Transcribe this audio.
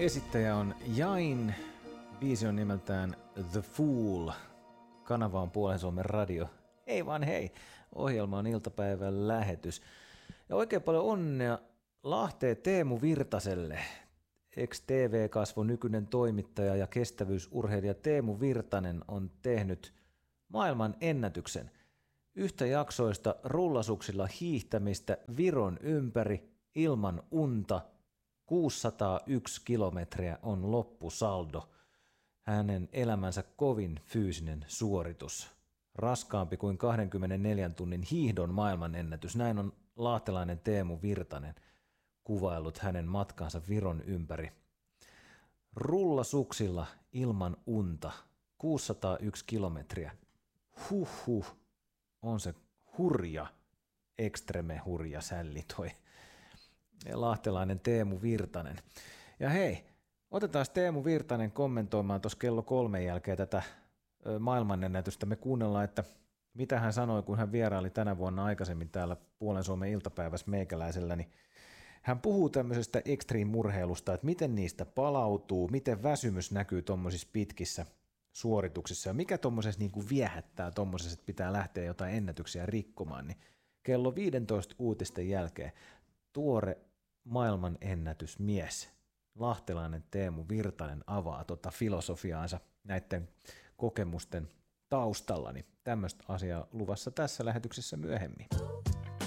Esittäjä on Jain, biisi on nimeltään The Fool, kanava on Puolen Suomen radio. Ei vaan hei, ohjelma on iltapäivän lähetys. Ja oikein paljon onnea Lahteen Teemu Virtaselle. Ex-TV-kasvo nykyinen toimittaja ja kestävyysurheilija Teemu Virtanen on tehnyt maailman ennätyksen. Yhtä jaksoista rullasuksilla hiihtämistä Viron ympäri ilman unta. 601 kilometriä on loppusaldo. Hänen elämänsä kovin fyysinen suoritus. Raskaampi kuin 24 tunnin hiihdon maailmanennätys. Näin on lahtelainen Teemu Virtanen kuvaillut hänen matkansa Viron ympäri. Rullasuksilla ilman unta. 601 kilometriä. Huhhuh. On se hurja, ekstreme hurja sälli toi lahtelainen Teemu Virtanen. Ja hei, otetaan Teemu Virtanen kommentoimaan tuossa kello 3 jälkeen tätä maailmanennätystä. Me kuunnellaan, että mitä hän sanoi, kun hän vieraili tänä vuonna aikaisemmin täällä Puolen Suomen iltapäivässä meikäläisellä, niin hän puhuu tämmöisestä extreme-murheilusta, että miten niistä palautuu, miten väsymys näkyy tuommoisissa pitkissä suorituksissa ja mikä tuommoisessa niin kuin viehättää tuommoisessa, että pitää lähteä jotain ennätyksiä rikkomaan, niin kello 15 uutisten jälkeen tuore maailmanennätysmies, lahtelainen Teemu Virtanen avaa filosofiaansa näiden kokemusten taustalla, niin tämmöistä asiaa luvassa tässä lähetyksessä myöhemmin.